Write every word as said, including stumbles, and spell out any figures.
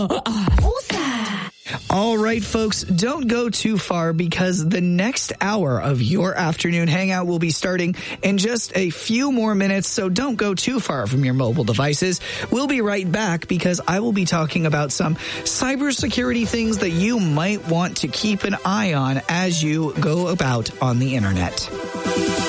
All right, folks, don't go too far because the next hour of your afternoon hangout will be starting in just a few more minutes, so don't go too far from your mobile devices. We'll be right back because I will be talking about some cybersecurity things that you might want to keep an eye on as you go about on the internet.